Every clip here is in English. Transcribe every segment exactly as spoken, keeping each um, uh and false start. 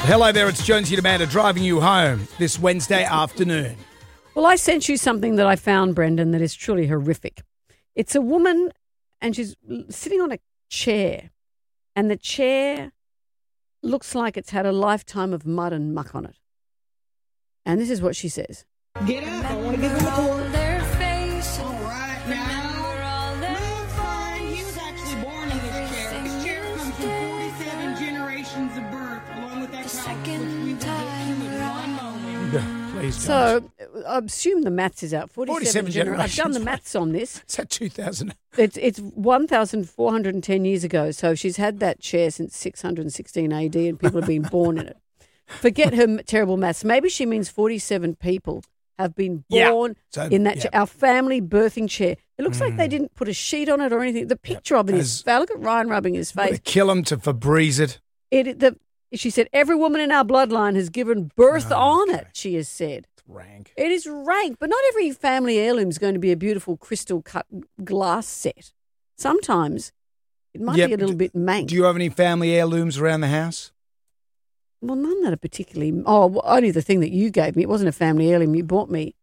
Hello there, it's Jonesy and Amanda driving you home this Wednesday afternoon. Well, I sent you something that I found, Brendan, that is truly horrific. It's a woman and she's sitting on a chair, and the chair looks like it's had a lifetime of mud and muck on it. And this is what she says. Get up, I want to give them a cord. All right, now. Move fine. He was actually born in this chair. This chair comes from forty-seven generations of birth, along with that child, which we will get to in one moment. Please, So I assume the maths is out. forty-seven, forty-seven generations. I've done the generations. maths on this. Is that two thousand? It's it's one thousand four hundred ten years ago. So she's had that chair since six hundred sixteen A D and people have been born in it. Forget her m- terrible maths. Maybe she means forty-seven people have been Yeah. born So, in that yeah. chair. Our family birthing chair. It looks like they didn't put a sheet on it or anything. The picture of it is As- foul. Look at Ryan rubbing his To face. kill him, to Febreze it. It, the, she said, every woman in our bloodline has given birth Oh, on okay. it, she has said. It's rank. It is rank, but not every family heirloom is going to be a beautiful crystal cut glass set. Sometimes it might Yeah, be a little d- bit mank. Do you have any family heirlooms around the house? Well, none that are particularly. Oh, well, only the thing that you gave me. It wasn't a family heirloom. You bought me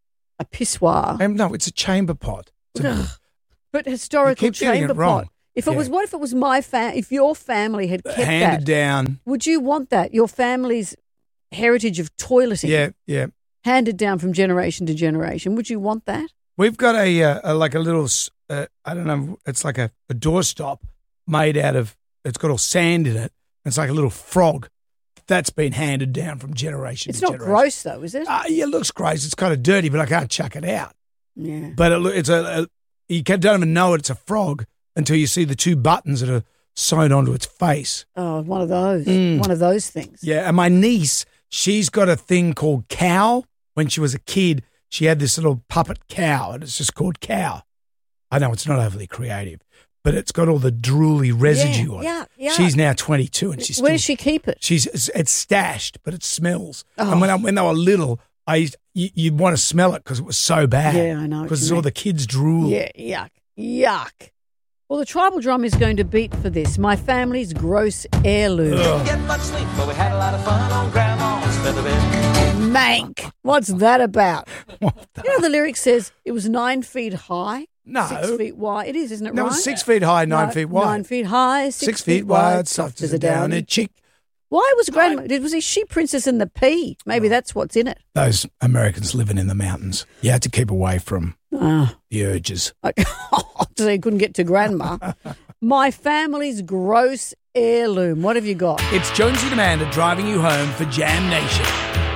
a pissoir. Um, no, it's a chamber pot. It's a- Ugh. But historical You keep getting chamber it wrong. pot. If it Yeah. was, what if it was my fam? If your family had kept handed that, down. would you want that? Your family's heritage of toileting, Yeah, yeah. handed down from generation to generation. Would you want that? We've got a, uh, a like a little, s- uh, I don't know, it's like a, a doorstop made out of, it's got all sand in it. It's like a little frog. That's been handed down from generation It's to not generation. gross though, is it? Uh, yeah, it looks gross. It's kind of dirty, but I can't chuck it out. Yeah. But it, loo- it's a, a you can, don't even know it's a frog until you see the two buttons that are sewn onto its face. Oh, one of those. Mm. One of those things. Yeah, and my niece, she's got a thing called Cow. When she was a kid, she had this little puppet cow, and it's just called Cow. I know it's not overly creative, but it's got all the drooly residue on yeah, it. yeah. She's now twenty-two, and she's Where still, does she keep it? She's it's, it's stashed, but it smells. Oh. And when I, when they were little, I used, you, you'd want to smell it because it was so bad. Yeah, I know what Because you it's all mean. the kids' drool. Yeah, yuck. Yuck. Well, the tribal drum is going to beat for this. My family's gross heirloom. Get much sleep, but we had a lot of fun on Grandma's feather bed. Mank. What's that about? You know, the lyric says it was nine feet high, No. six feet wide. It is, isn't it No, right? it's six feet high, nine No, feet wide. Nine feet high, six, Six feet wide, soft as a downy downy. chick. Why was Grandma? Did was he she Princess and the Pea? Maybe that's what's in it. Those Americans living in the mountains. You had to keep away from Ah. the urges. So he couldn't get to Grandma. My family's gross heirloom. What have you got? It's Jonesy and Amanda driving you home for Jam Nation.